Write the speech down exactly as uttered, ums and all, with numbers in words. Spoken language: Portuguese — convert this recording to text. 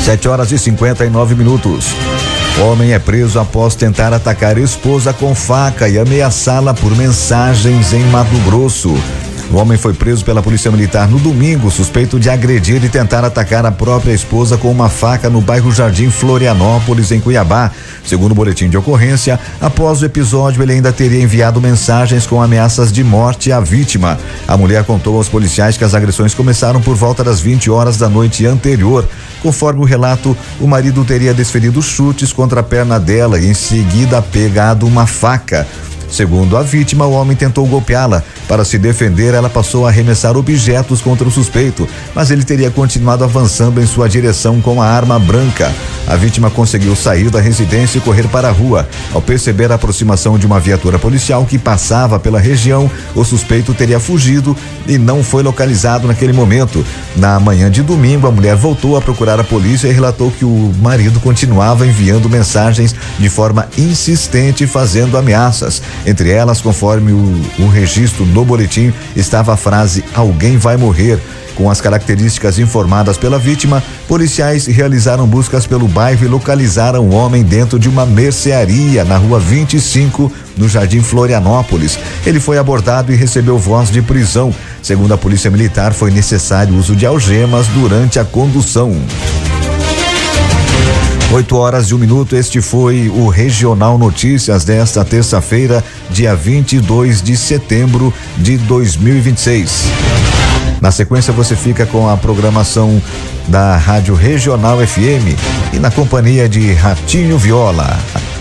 sete horas e cinquenta e nove minutos. Homem é preso após tentar atacar esposa com faca e ameaçá-la por mensagens em Mato Grosso. O homem foi preso pela Polícia Militar no domingo, suspeito de agredir e tentar atacar a própria esposa com uma faca no bairro Jardim Florianópolis, em Cuiabá. Segundo o boletim de ocorrência, após o episódio, ele ainda teria enviado mensagens com ameaças de morte à vítima. A mulher contou aos policiais que as agressões começaram por volta das vinte horas da noite anterior. Conforme o relato, o marido teria desferido chutes contra a perna dela e em seguida pegado uma faca. Segundo a vítima, o homem tentou golpeá-la. Para se defender, ela passou a arremessar objetos contra o suspeito, mas ele teria continuado avançando em sua direção com a arma branca. A vítima conseguiu sair da residência e correr para a rua. Ao perceber a aproximação de uma viatura policial que passava pela região, o suspeito teria fugido e não foi localizado naquele momento. Na manhã de domingo, a mulher voltou a procurar a polícia e relatou que o marido continuava enviando mensagens de forma insistente, fazendo ameaças. Entre elas, conforme o, o registro do boletim, estava a frase "alguém vai morrer". Com as características informadas pela vítima, policiais realizaram buscas pelo bairro e localizaram o homem dentro de uma mercearia na rua vinte e cinco, no Jardim Florianópolis. Ele foi abordado e recebeu voz de prisão. Segundo a Polícia Militar, foi necessário o uso de algemas durante a condução. oito horas e um minuto, este foi o Regional Notícias desta terça-feira, dia vinte e dois de setembro de dois mil e vinte e seis. Na sequência, você fica com a programação da Rádio Regional F M e na companhia de Ratinho Viola.